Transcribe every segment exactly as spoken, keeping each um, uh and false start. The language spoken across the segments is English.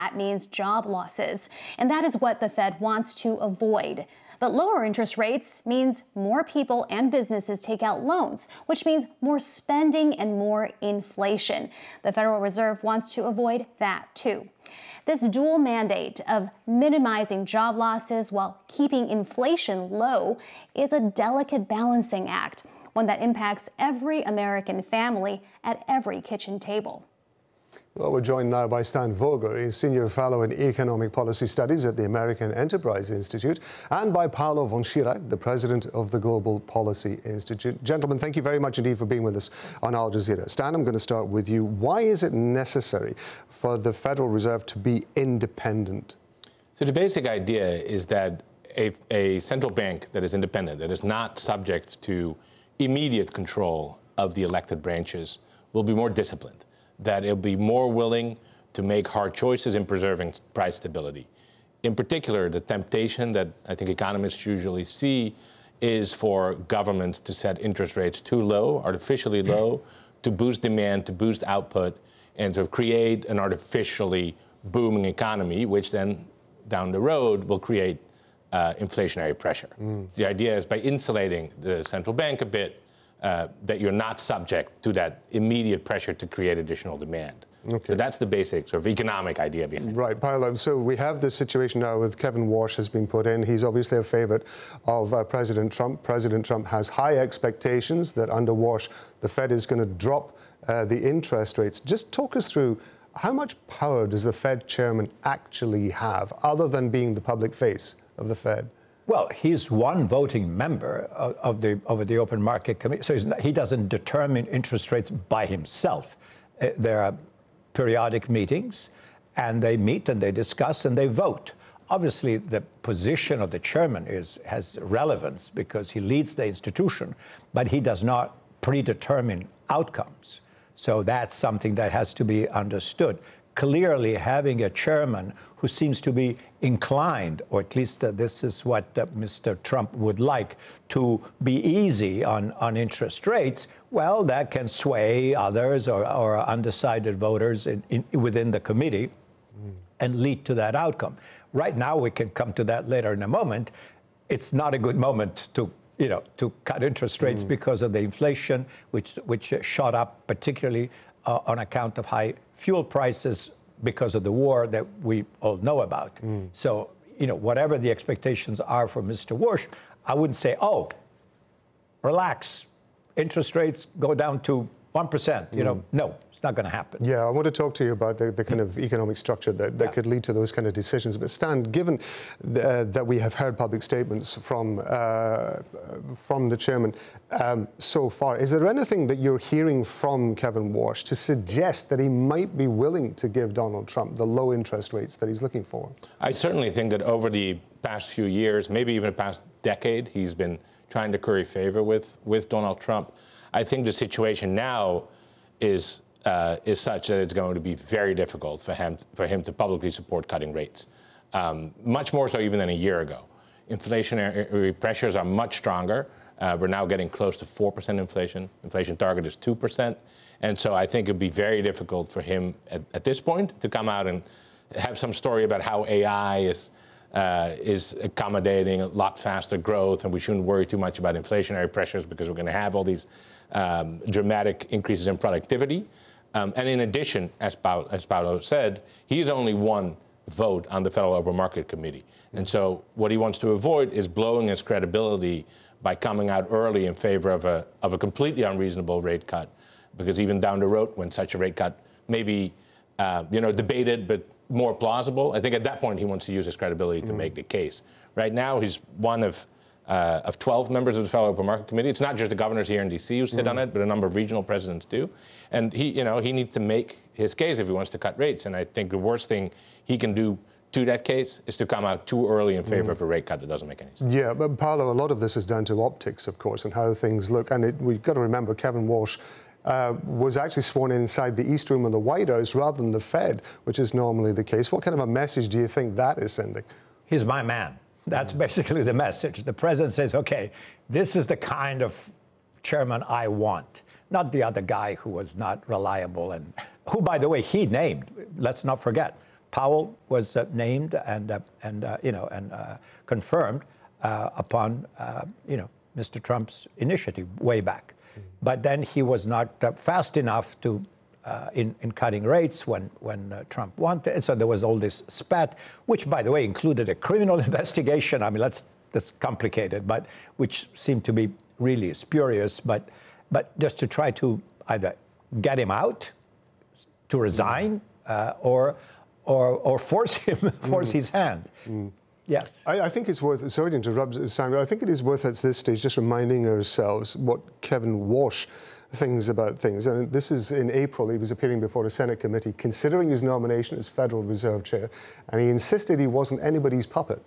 That means job losses, and that is what the Fed wants to avoid. But lower interest rates means more people and businesses take out loans, which means more spending and more inflation. The Federal Reserve wants to avoid that too. This dual mandate of minimizing job losses while keeping inflation low is a delicate balancing act, one that impacts every American family at every kitchen table. Well, we're joined now by Stan Vogel, he's Senior Fellow in Economic Policy Studies at the American Enterprise Institute, and by Paolo von Schirach, the President of the Global Policy Institute. Gentlemen, thank you very much indeed for being with us on Al Jazeera. Stan, I'm going to start with you. Why is it necessary for the Federal Reserve to be independent? So the basic idea is that a, a central bank that is independent, that is not subject to immediate control of the elected branches, will be more disciplined, that it'll be more willing to make hard choices in preserving price stability. In particular, the temptation that I think economists usually see is for governments to set interest rates too low, artificially low, to boost demand, to boost output, and to create an artificially booming economy, which then down the road will create uh, inflationary pressure. Mm. The idea is by insulating the central bank a bit, Uh, that you're not subject to that immediate pressure to create additional demand. Okay. So that's the basic sort of economic idea behind it. Right, Paolo. So we have this situation now with Kevin Warsh has been put in. He's obviously a favorite of uh, President Trump. President Trump has high expectations that under Warsh, the Fed is going to drop uh, the interest rates. Just talk us through how much power does the Fed chairman actually have, other than being the public face of the Fed? Well, he's one voting member of, of the of the Open Market Committee, so he's not, he doesn't determine interest rates by himself. Uh, there are periodic meetings, and they meet and they discuss and they vote. Obviously, the position of the chairman is has relevance because he leads the institution, but he does not predetermine outcomes. So that's something that has to be understood. Clearly, having a chairman who seems to be inclined, or at least uh, this is what uh, Mister Trump would like, to be easy on, on interest rates, well, that can sway others or, or undecided voters in, in, within the committee mm. and lead to that outcome. Right now, we can come to that later in a moment. It's not a good moment to you know, to cut interest rates mm. because of the inflation, which, which shot up particularly uh, on account of high fuel prices because of the war that we all know about. Mm. So, you know, whatever the expectations are for Mister Warsh, I wouldn't say, oh, relax, interest rates go down to one percent. You mm. know, no, it's not going to happen. Yeah, I want to talk to you about the, the kind of economic structure that, that yeah. could lead to those kind of decisions. But Stan, given the, uh, that we have heard public statements from uh, from the chairman um, so far, is there anything that you're hearing from Kevin Warsh to suggest that he might be willing to give Donald Trump the low interest rates that he's looking for? I certainly think that over the past few years, maybe even the past decade, he's been trying to curry favor with, with Donald Trump. I think the situation now is uh, is such that it's going to be very difficult for him for him to publicly support cutting rates, um, much more so even than a year ago. Inflationary pressures are much stronger. Uh, we're now getting close to four percent inflation. Inflation target is two percent, and so I think it'd be very difficult for him at, at this point to come out and have some story about how A I is. Uh, is accommodating a lot faster growth, and we shouldn't worry too much about inflationary pressures because we're going to have all these um, dramatic increases in productivity. Um, and in addition, as, Paolo, as Paolo said, he's only one vote on the Federal Open Market Committee. And so what he wants to avoid is blowing his credibility by coming out early in favor of a, of a completely unreasonable rate cut, because even down the road, when such a rate cut may be uh, you know, debated, but more plausible, I think at that point he wants to use his credibility to mm. make the case. Right now, he's one of uh, of twelve members of the Federal Open Market Committee. It's not just the governors here in D C who sit mm. on it, but a number of regional presidents do. And he, you know, he needs to make his case if he wants to cut rates. And I think the worst thing he can do to that case is to come out too early in favor mm. of a rate cut that doesn't make any sense. Yeah, but Paolo, a lot of this is down to optics, of course, and how things look. And it, we've got to remember Kevin Warsh Uh, was actually sworn inside the East Room of the White House rather than the Fed, which is normally the case. What kind of a message do you think that is sending? He's my man. That's basically the message. The president says, okay, this is the kind of chairman I want, not the other guy who was not reliable and who, by the way, he named. Let's not forget. Powell was uh, named and, uh, and uh, you know, and uh, confirmed uh, upon, uh, you know, Mister Trump's initiative way back. Mm-hmm. But then he was not uh, fast enough to, uh, in, in cutting rates when, when uh, Trump wanted. And so there was all this spat, which, by the way, included a criminal investigation. I mean, that's, that's complicated, but which seemed to be really spurious. But, but just to try to either get him out, to resign, uh, or, or, or force him, force mm. his hand. Mm. Yes. I, I think it's worth, sorry to interrupt, Sam, I think it is worth at this stage just reminding ourselves what Kevin Walsh thinks about things. And this is in April, he was appearing before a Senate committee considering his nomination as Federal Reserve Chair, and he insisted he wasn't anybody's puppet.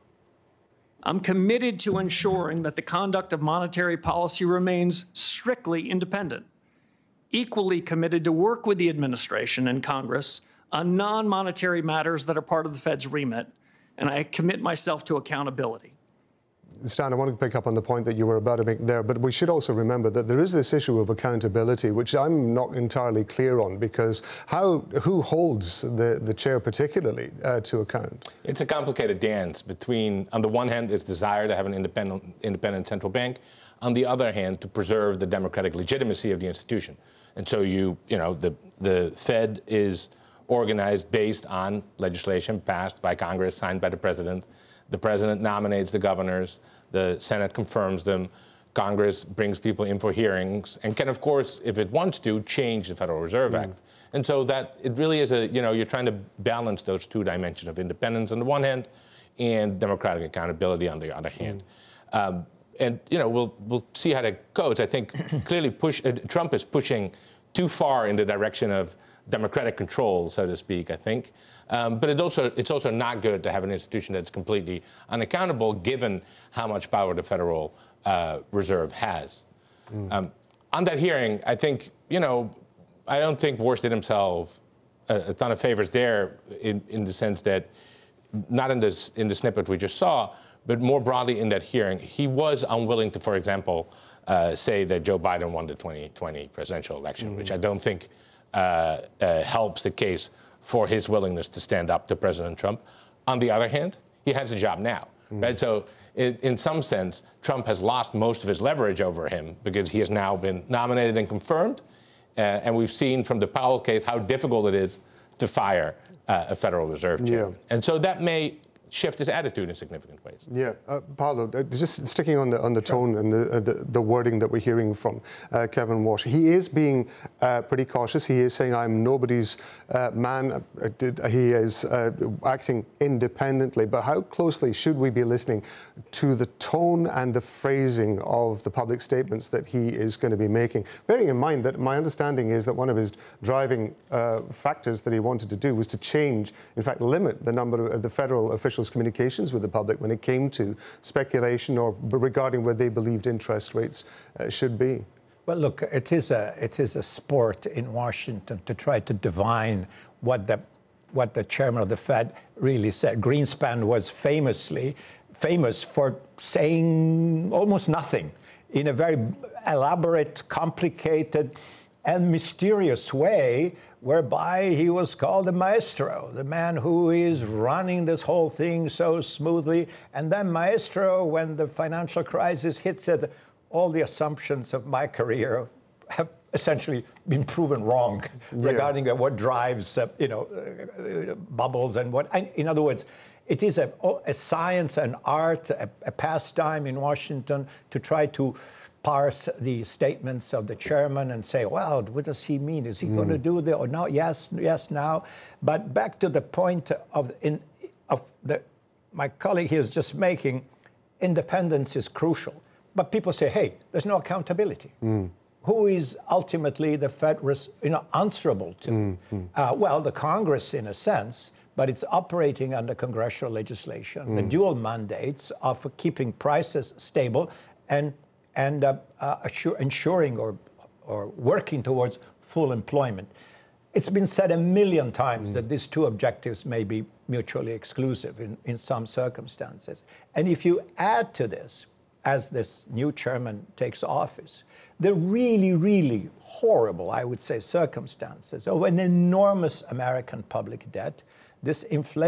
I'm committed to ensuring that the conduct of monetary policy remains strictly independent. Equally committed to work with the administration and Congress on non-monetary matters that are part of the Fed's remit, and I commit myself to accountability. Stan, I want to pick up on the point that you were about to make there, but we should also remember that there is this issue of accountability, which I'm not entirely clear on, because how, who holds the, the chair particularly uh, to account? It's a complicated dance between, on the one hand, its desire to have an independent, independent central bank, on the other hand, to preserve the democratic legitimacy of the institution. And so you, you know, the, the Fed is organized based on legislation passed by Congress, signed by the president. The president nominates the governors, the Senate confirms them, Congress brings people in for hearings, and can, of course, if it wants to, change the Federal Reserve mm. Act. And so that it really is a, you know, you're trying to balance those two dimensions of independence on the one hand and democratic accountability on the other hand. Mm. Um, and, you know, we'll, we'll see how that goes. I think clearly push, uh, Trump is pushing too far in the direction of democratic control, so to speak, I think. Um, but it also, it's also not good to have an institution that's completely unaccountable, given how much power the Federal uh, Reserve has. Mm. Um, on that hearing, I think, you know, I don't think Walsh did himself a, a ton of favors there in, in the sense that, not in, this, in the snippet we just saw, but more broadly in that hearing, he was unwilling to, for example, uh, say that Joe Biden won the twenty twenty presidential election, mm. which I don't think uh, uh, helps the case for his willingness to stand up to President Trump. On the other hand, he has a job now, mm. right? So in, in some sense, Trump has lost most of his leverage over him because he has now been nominated and confirmed. Uh, and we've seen from the Powell case how difficult it is to fire uh, a Federal Reserve chair. Yeah. And so that may shift his attitude in significant ways. Yeah, uh, Paolo, uh, just sticking on the on the tone and the, uh, the the wording that we're hearing from uh, Kevin Walsh, he is being uh, pretty cautious. He is saying, "I'm nobody's uh, man." Uh, did, uh, he is uh, acting independently. But how closely should we be listening to the tone and the phrasing of the public statements that he is going to be making? Bearing in mind that my understanding is that one of his driving uh, factors that he wanted to do was to change, in fact, limit the number of the federal officials communications with the public when it came to speculation or regarding where they believed interest rates uh, should be. Well, look, it is a it is a sport in Washington to try to divine what the what the chairman of the Fed really said. Greenspan was famously famous for saying almost nothing in a very elaborate, complicated, and mysterious way, whereby he was called the maestro, the man who is running this whole thing so smoothly. And then maestro, when the financial crisis hit, said, all the assumptions of my career have essentially been proven wrong yeah. regarding uh, what drives, uh, you know, uh, bubbles and what. I, in other words, it is a, a science, an art, a, a pastime in Washington to try to parse the statements of the chairman and say, well, what does he mean? Is he mm. going to do the or no? Yes, yes, now. But back to the point of in of the my colleague here is just making, independence is crucial. But people say, hey, there's no accountability. Mm. Who is ultimately the Fed, you know, answerable to? Mm. Uh, well, the Congress, in a sense, but it's operating under congressional legislation, mm. the dual mandates of keeping prices stable and and uh, uh, assure, ensuring or, or working towards full employment. It's been said a million times mm. that these two objectives may be mutually exclusive in, in some circumstances. And if you add to this, as this new chairman takes office, the really, really horrible, I would say, circumstances of an enormous American public debt, this inflation